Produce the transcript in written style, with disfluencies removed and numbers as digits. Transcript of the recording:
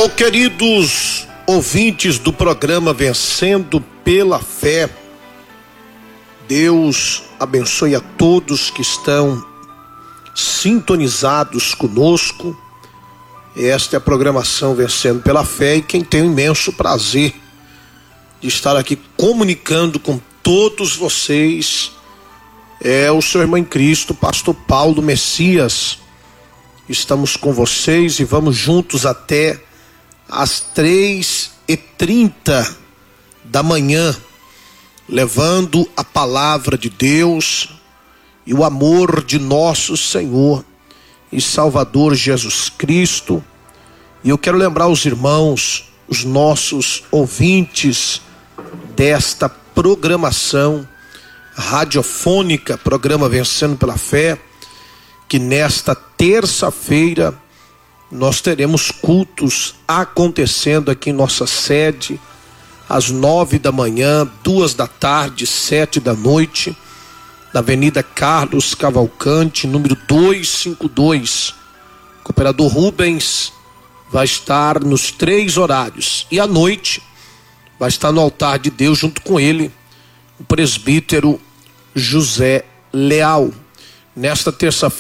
Oh, queridos ouvintes do programa Vencendo pela Fé, Deus abençoe a todos que estão sintonizados conosco. Esta é a programação Vencendo pela Fé, e quem tem o imenso prazer de estar aqui comunicando com todos vocês é o seu irmão em Cristo, pastor Paulo Messias. Estamos com vocês e vamos juntos até às 3h30 da manhã, levando a palavra de Deus e o amor de nosso Senhor e Salvador Jesus Cristo. E eu quero lembrar os irmãos, os nossos ouvintes desta programação radiofônica, programa Vencendo pela Fé, que nesta terça-feira nós teremos cultos acontecendo aqui em nossa sede, às 9 da manhã, 2 da tarde, 7 da noite, na Avenida Carlos Cavalcante, número 252. O cooperador Rubens vai estar nos 3 horários. E à noite vai estar no altar de Deus junto com ele o presbítero José Leal. Nesta terça-feira